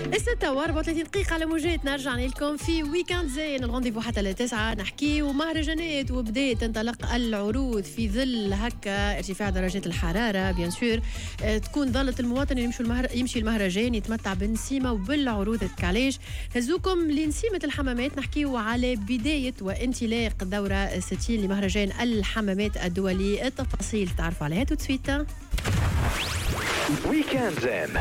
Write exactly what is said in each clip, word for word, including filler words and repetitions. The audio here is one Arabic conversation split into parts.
الستة وأربعة وثلاثين دقيقة على موجاتنا. رجعنا لكم في ويكاند زين، الغونديفو حتى لتسعة نحكي ومهرجانات وبداية تنطلق العروض في ظل هكا ارتفاع درجات الحرارة. بيان سور اه تكون ظلة المواطن اللي يمشي المهر... يمشي المهرجان يتمتع بالنسيمة وبالعروض. تكعليش هزوكم لنسيمة الحمامات، نحكيو على بداية وانطلاق دورة ستين لمهرجان الحمامات الدولي. التفاصيل تعرفوا عليها تو سويت. ويكاند زين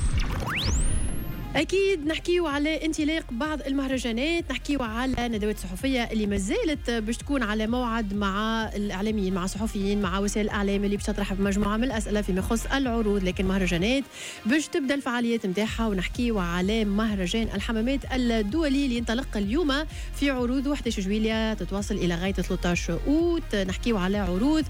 أكيد نحكيو على انطلاق بعض المهرجانات، نحكيو على ندوات صحفية اللي مازالت باش تكون على موعد مع الإعلاميين، مع صحفيين، مع وسائل الإعلام اللي باش تطرح بمجموعة من الأسئلة فيما يخص العروض. لكن مهرجانات باش تبدأ الفعاليات متاعها، ونحكيو على مهرجان الحمامات الدولي اللي ينطلق اليوم في عروض واحد عشر جويلية تتواصل إلى غاية ثلاثة عشر أوت. نحكيو على عروض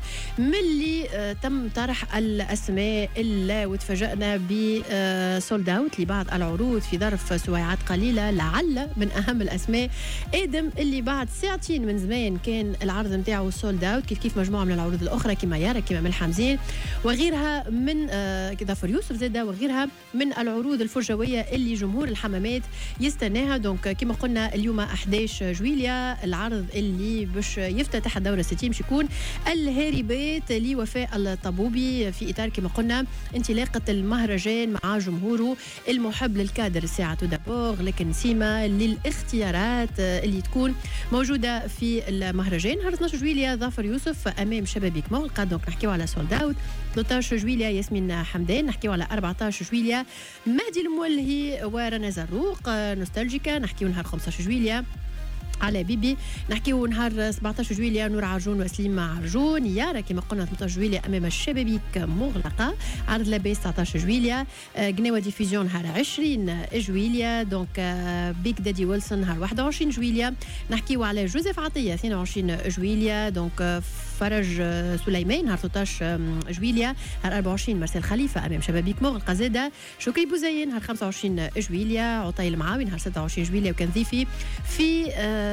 ملي تم طرح الأسماء إلا وتفاجأنا بسولد أوت لبعض العروض في ظرف سويعات قليلة. لعل من أهم الأسماء آدم اللي بعد ساعتين من زمان كان العرض متاعه سولد أوت، كيف كيف مجموعة من العروض الأخرى كما يارا كما من حمزين وغيرها من آه ظفر يوسف زاده وغيرها من العروض الفرجوية اللي جمهور الحمامات يستناها. دونك كما قلنا اليوم أحد عشر جويلية العرض اللي باش يفتتح الدورة ستين باش يكون الهاربات لوفاء الطبوبي في إطار كما قلنا انطلاقة المهرجان مع جمهوره المحب للكادر الساعة دابور. لكن سيما للاختيارات اللي تكون موجودة في المهرجان. نهار اثني عشر جويلية ظفر يوسف أمام شبابيك مغلقة، دونك نحكيو على سولد أوت. ثلاثة عشر جويلية ياسمين حمدان، نحكيو على أربعة عشر جويلية مهدي المولهي ورنا زروق نوستالجيكا. نحكيو نهار خمسة عشر جويلية على بيبي، نحكيو نهار سبعة عشر جويلية نور عرجون وسليم عرجون. يارا كما قلنا ثمانية عشر جويلية أمام الشبابيك مغلقة. عرض لاباس تسعة عشر جويلية، قناوة ديفيزيون نهار عشرين جويلية. دونك بيك دادي ويلسون نهار واحد وعشرين جويلية. نحكيو على جوزيف عطية اثنين وعشرين جويلية. دونك فرج سليمان نهار ثلاثة عشر جويلية. نهار أربعة وعشرين مرسل خليفة أمام شبابيك مغلقة زادة. شكري بوزين نهار خمسة وعشرين جويلية. عطيل معاوي نهار ستة وعشرين جويلية. وكان ضيفي في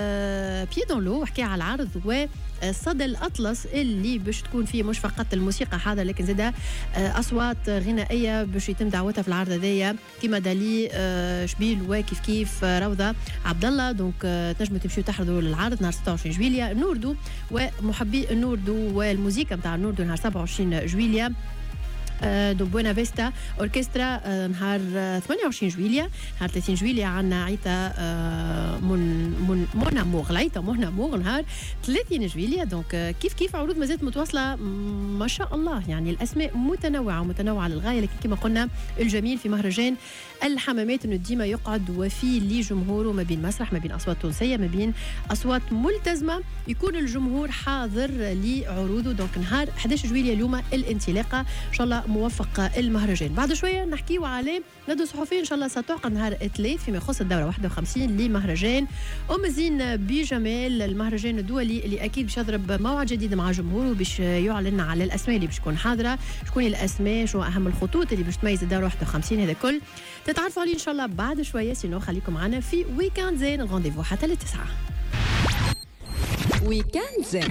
بي دون لو حكي على العرض وصدى الأطلس اللي باش تكون فيه مش فقط الموسيقى حاضر لكن زاده أصوات غنائية باش يتم دعوتها في العرض هذايا كيما دالي شبيل وكيف كيف روضة عبد الله. دونك تنجموا تمشيو تحضروا للعرض نهار ستة وعشرين جويلية. نوردو ومحبي النوردو والموسيقى نتاع النوردو نهار سبعة وعشرين جويلية. دو بوينا فيستا أوركسترا نهار ثمانية وعشرين جويلية. نهار ثلاثين جويلية عنا عيتا من من مونامور العيتا مونامور نهار ثلاثين جويلية. دونك كيف كيف عروض مازالت متواصلة ما شاء الله، يعني الأسماء متنوعة متنوعة للغاية. لكن كما قلنا الجميل في مهرجان الحمامات إنه ديما يقعد وفي لجمهوره ما بين مسرح ما بين أصوات تونسية ما بين أصوات ملتزمة يكون الجمهور حاضر لعروضه. دونك نهار أحد عشر جويلية اليوم الانطلاقة إن شاء الله موفق المهرجان. بعد شويه نحكيو على ندوه صحفيه ان شاء الله ستعقد نهار الثلاث فيما يخص الدوره واحد وخمسين لمهرجان ام زين بجمال، المهرجان الدولي اللي اكيد باش يضرب موعد جديد مع جمهوره باش يعلن على الاسماء اللي باش تكون حاضره، شكون الاسماء، شو اهم الخطوط اللي باش تميز الدوره واحد وخمسين. هذا كل تتعرفوا عليه ان شاء الله بعد شويه. سينو خليكم معنا في ويكاند زين، الغونديفو حتى للتسعه. ويكاند زين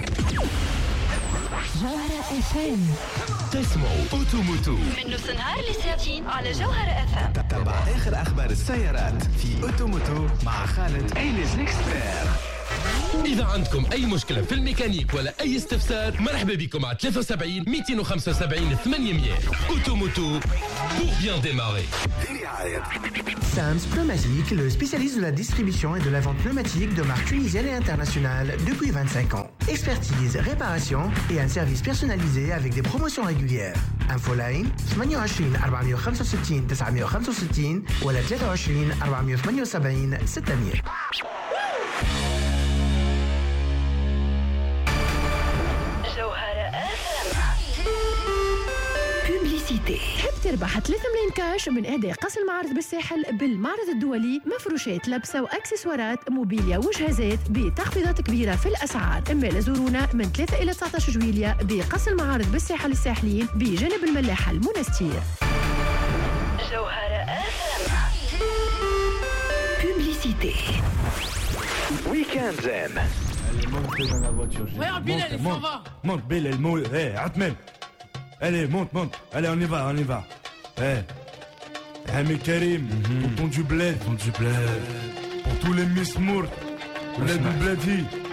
جوهرة اف ام، تسمعوا أوتوموتو من نص النهار لساعتين على جوهرة اف ام. تتبع آخر أخبار السيارات في أوتوموتو مع خالد إيليز ليكسبير. إذا عندكم أي مشكلة في الميكانيك ولا أي استفسار مرحبا بكم على ثلاثة وسبعين مئتين وخمسة وسبعين ثمانمئة. أوتوموتو pour bien démarrer. Sams Pneumatique, le spécialiste de la distribution et de la vente pneumatique de marques tunisiennes et internationales depuis vingt-cinq ans. Expertise, réparation et un service personnalisé avec des promotions régulières. Infoline ثمانية وعشرين أربعمئة وخمسة وستين تسعمئة وخمسة وستين ولا ثلاثة وعشرين أربعمئة وثمانية وسبعين ستمئة. تحب تربح ثلاثة ملايين كاش من أداء قص المعارض بالساحل بالمعرض الدولي؟ مفروشات لبسة وأكسسوارات موبيليا وجهازات بتخفيضات كبيرة في الأسعار. إما لزورونا من ثلاثة إلى تسعة عشر جويلية بقص المعارض بالساحل الساحليين بجانب الملاحة المنستير. جوهرة بوبليسيتي ويكاند زين. Monte, Bill, le mot, hé, Atmen. Allez, monte, monte. Allez, on y va, on y va. Hé. Ami Karim, tonton du bled. Tonton du bled. Pour tous les Miss Mour, bled du bled.